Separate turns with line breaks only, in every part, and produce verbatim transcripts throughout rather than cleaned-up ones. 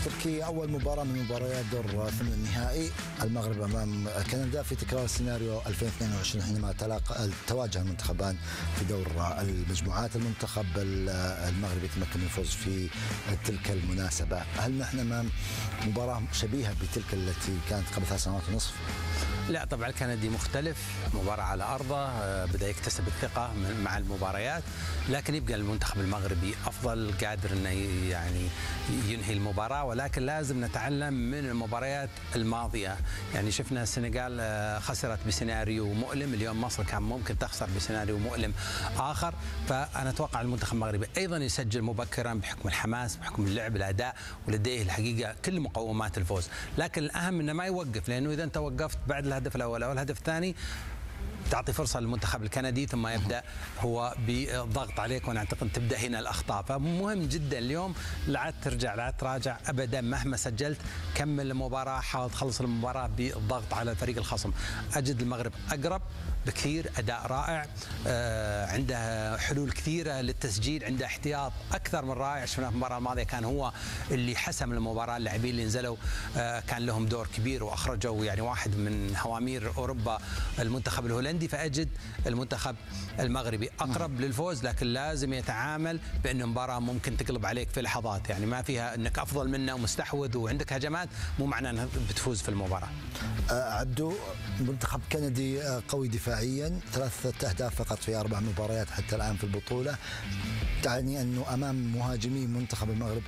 تركيا أول مباراة من مباريات دور ثمن النهائي، المغرب أمام كندا في تكرار سيناريو ألفين واثنين وعشرين حينما تلاقى تواجه المنتخبان في دور المجموعات. المنتخب المغربي تمكن من الفوز في تلك المناسبة. هل نحن أمام مباراة شبيهة بتلك التي كانت قبل ثلاث سنوات ونصف؟
لا طبعا الكندي مختلف، مباراة على أرضه، بدأ يكتسب الثقة مع المباريات، لكن يبقى المنتخب المغربي أفضل، قادر أنه يعني ينهي المباراة، ولكن لازم نتعلم من المباريات الماضية. يعني شفنا السنغال خسرت بسيناريو مؤلم، اليوم مصر كان ممكن تخسر بسيناريو مؤلم آخر، فأنا أتوقع المنتخب المغربي أيضا يسجل مبكرا بحكم الحماس، بحكم اللعب، الأداء، ولديه الحقيقة كل مقومات الفوز، لكن الأهم أنه ما يوقف، لأنه إذا أنت وقفت بعد الهدف الأول أو الهدف الثاني تعطي فرصة للمنتخب الكندي ثم يبدأ هو بالضغط عليك، وأنا أعتقد تبدأ هنا الأخطاء. فمهم جدا اليوم لا عاد ترجع لا عاد تراجع أبدا، مهما سجلت كمل المباراة، حاول تخلص المباراة بالضغط على الفريق الخصم. أجد المغرب أقرب بكثير، أداء رائع، آه عنده حلول كثيرة للتسجيل، عنده احتياط أكثر من رائع. شفنا في المباراة الماضية كان هو اللي حسم المباراة، اللاعبين اللي نزلوا آه كان لهم دور كبير وأخرجوا يعني واحد من هوامير أوروبا المنتخب الهولندي. فأجد المنتخب المغربي أقرب للفوز، لكن لازم يتعامل بأن المباراة ممكن تقلب عليك في لحظات، يعني ما فيها أنك أفضل منه ومستحوذ وعندك هجمات مو معناه أنك بتفوز في المباراة.
آه عبدو، منتخب كندي قوي دفاعيا، ثلاثة أهداف فقط في أربع مباريات حتى الآن في البطولة، تعني أنه أمام مهاجمي منتخب المغرب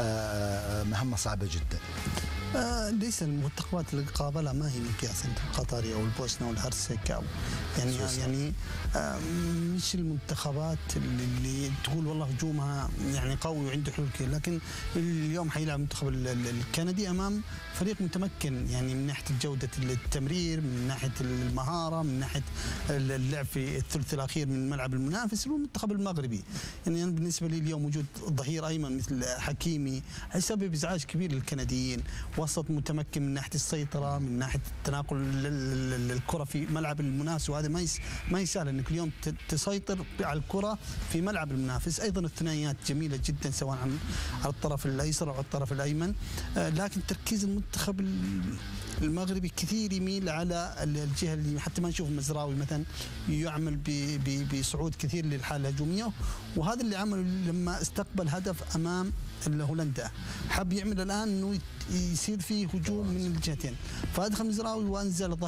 آه مهمة صعبة جدا.
آه ليس المنتخبات اللي قابلها ما هي مقياس القطري او البوسنه والهرسك او يعني سوسة. يعني آه مش المنتخبات اللي, اللي تقول والله هجومها يعني قوي وعنده حلول كثير، لكن اليوم حيلعب المنتخب الكندي امام فريق متمكن، يعني من ناحيه جوده التمرير، من ناحيه المهاره، من ناحيه اللعب في الثلث الاخير من الملعب المنافس، والمنتخب المغربي يعني بالنسبه لي اليوم وجود ظهير ايمن مثل حكيمي هيسبب ازعاج كبير للكنديين، وسط متمكن من ناحيه السيطره، من ناحيه تناقل الكره في ملعب المنافس، وهذا ما ما يسهل انك اليوم تسيطر على الكره في ملعب المنافس. ايضا الثنائيات جميله جدا سواء على الطرف الايسر او على الطرف الايمن، لكن تركيز المنتخب المغربي كثير يميل على الجهه اللي حتى ما نشوف مزراوي مثلا يعمل بصعود كثير للحاله الهجوميه، وهذا اللي عمله لما استقبل هدف امام هولندا، حاب يعمل الان انه يصير فيه هجوم من الجهتين، فادخل مزراوي وانزل